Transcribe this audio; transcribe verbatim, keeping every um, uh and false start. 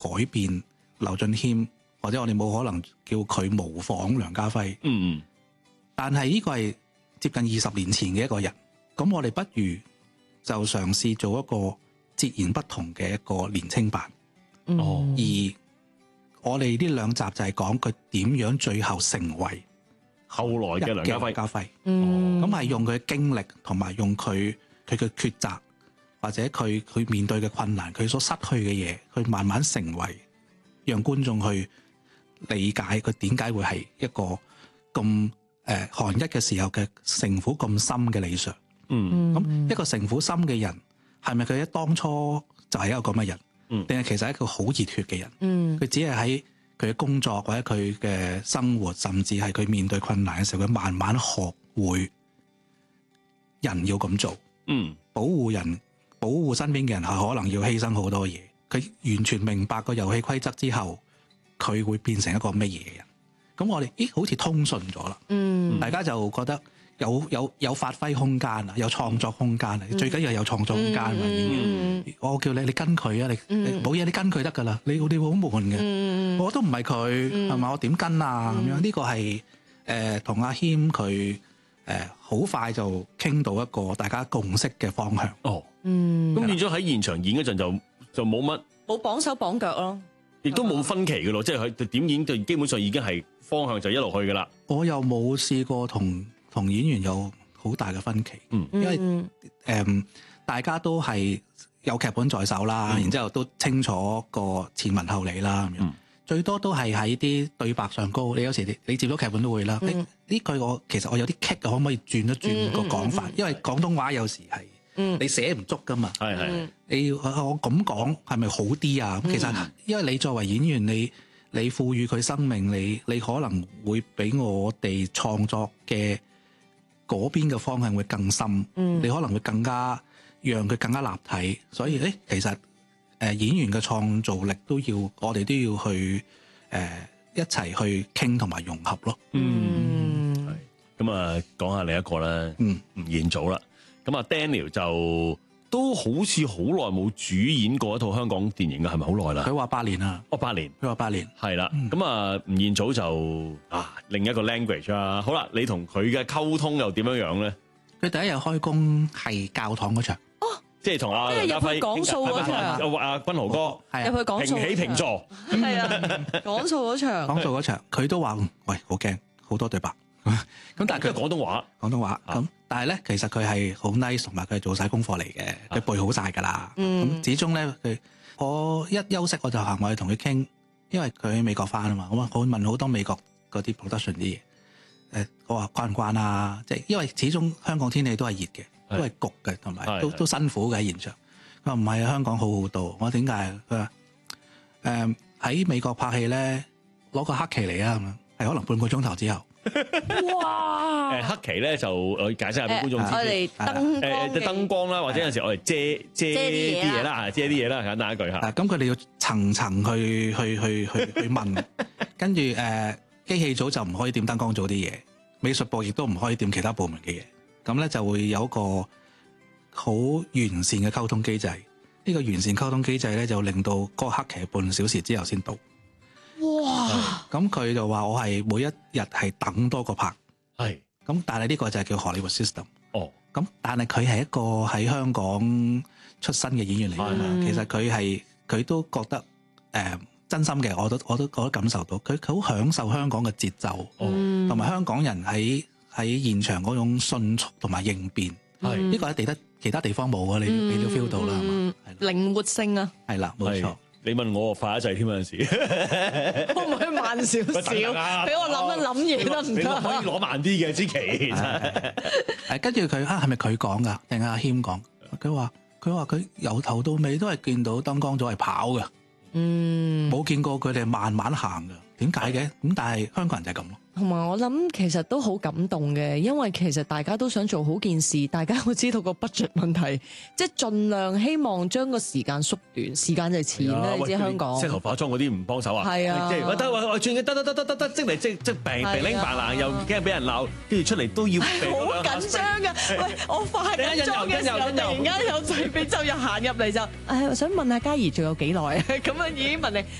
改變劉俊謙，或者我哋冇可能叫佢模仿梁家輝。 嗯， 但係呢個係接近二十年前嘅一個人，咁我哋不如就嘗試做一個截然不同嘅一個年青版。 哦、 嗯，而我哋呢兩集就係講佢點樣最後成為後來嘅梁家輝。 家輝， 嗯， 咁係用佢嘅經歷同埋用佢佢嘅抉擇，或者佢佢面對嘅困難，佢所失去嘅嘢，去慢慢成為，讓觀眾去理解佢點解會係一個咁誒韓一嘅時候嘅城府咁深嘅理想。 嗯， 咁一個城府深嘅人，係咪佢一當初就係一個咁嘅人？ 嗯， 定係其實係一個好熱血嘅人？ 嗯， 佢只係喺佢嘅工作或者佢嘅生活，甚至係佢面對困難嘅時候，佢慢慢學會人要咁做。 嗯， 保護人、保護身邊嘅人係可能要犧牲好多嘢。佢完全明白個遊戲規則之後，佢會變成一個乜嘢嘅人？咁我哋咦好似通順咗啦。 嗯， 大家就覺得有有有發揮空間啊，有創作空間啊， 嗯、 最緊要係有創作空間啊！ 嗯、 我叫你，你跟佢啊，你冇嘢、嗯，你跟佢得噶啦，你你會好悶嘅、嗯。我都唔係佢，係咪？我點跟啊？咁、嗯、樣呢個係誒同阿謙佢誒好快就傾到一個大家共識嘅方向。 哦， 嗯， 咁變咗喺現場演嗰陣就就冇乜冇綁手綁腳咯， 亦都冇分歧嘅咯，即係佢點演就基本上已經係方向就一路去噶啦。 我又冇試過同同演員有好大嘅分歧， 嗯， 因為誒、嗯、大家都係有劇本在手啦，嗯、然之後都清楚個前文後理啦，咁樣、嗯、最多都係喺啲對白上高。你有時你，你接到劇本都會啦，呢、嗯、句我其實我有啲棘，可唔可以轉一轉個講法？嗯嗯嗯、因為廣東話有時係、嗯、你寫唔足噶嘛，係係你要我咁講係咪好啲啊？其實因為你作為演員，你你賦予佢生命，你你可能會比我哋創作嘅嗰邊嘅方向會更深，嗯、你可能會更加讓佢更加立體。所以誒，其實誒、呃、演員嘅創造力都要，我哋都要去誒、呃、一齊去傾同埋融合咯。 嗯，係咁啊，講下另一個啦， 嗯， 吳彥祖啦。咁啊 Daniel 就都好似好耐冇主演過一套香港電影嘅，係咪好耐啦？ 佢話八年啊， 哦八年， 佢話八年， 係啦。咁啊吳彥祖就啊另一個 language 啊，好啦，你同佢嘅溝通又點樣樣咧？ 佢第一日開工係教堂嗰場， 哦， 即係同阿梁家輝講數嗰場， 阿阿君豪哥入去講數， 平起平坐， 係啊，講數嗰場， 講數嗰場，佢都話喂好驚，好多對白。咁但係佢廣東話， 廣東話咁，啊、但係咧，其實佢係好 nice，同埋佢係做晒功課嚟嘅，佢、啊、背好晒噶啦。咁、嗯、始終咧，佢我一休息我就行埋去同佢傾，因為佢喺美國翻啊嘛。咁啊，我問好多美國嗰啲 production 啲嘢，誒，我話慣唔慣啊？即係因為始終香港天氣都係熱嘅，都係焗嘅，同埋都都辛苦嘅喺現場。佢話唔係，香港好好多。我話點解？佢話誒喺美國拍戲咧，攞個黑旗嚟啊，咁樣係可能半個鐘頭之後。 哇！ 誒黑旗咧就我解釋下俾觀眾知， 我哋燈誒誒燈光啦，或者有陣時我哋遮遮啲嘢啦，遮啲嘢啦，簡單一句嚇。 咁佢哋要層層去去去去去問，跟住誒機器組就唔可以掂燈光組啲嘢，美術部亦都唔可以掂其他部門嘅嘢，咁咧就會有一個好完善嘅溝通機制。呢個完善溝通機制咧就令到嗰個黑旗半小時之後先到。 哇！ 咁佢就話我係每一日係等多個拍， 係咁，但係呢個就係叫 Hollywood System。 哦， 咁但係佢係一個喺香港出身嘅演員嚟㗎嘛，嗯、其實佢係佢都覺得誒、呃、真心嘅，我都我都我都感受到，佢佢好享受香港嘅節奏，同埋、嗯、香港人喺喺現場嗰種迅速同埋應變，係呢、嗯、個喺地得其他地方冇啊，你你都 feel 到啦，係嘛？ 靈活性啊， 係啦，冇錯。 你問我快一滯添，有陣時， 可唔可以慢少少？俾我諗一諗嘢得唔得？ 可以攞慢啲嘅，之期。 係跟住佢啊，係咪佢講噶？定係阿謙講？佢話佢話佢由頭到尾都係見到燈光組係跑嘅，嗯，冇見過佢哋慢慢行嘅。 點解嘅？咁但係香港人就係咁咯。 同埋我諗其實都好感動嘅，因為其實大家都想做好件事，大家都知道個 budget 問題，即係盡量希望將個時間縮短，時間就係錢啦，你知香港。 即係頭化妝嗰啲唔幫手啊？ 係啊， 即係我得我我轉嘅得得得得得得，即嚟即即病病拎白冷，又驚俾人鬧，跟住出嚟都要病。 好緊張㗎！喂，我化緊妝嘅時候，突然間有隨便就入行入嚟就誒，想問下嘉怡仲有幾耐啊？咁啊已經問你，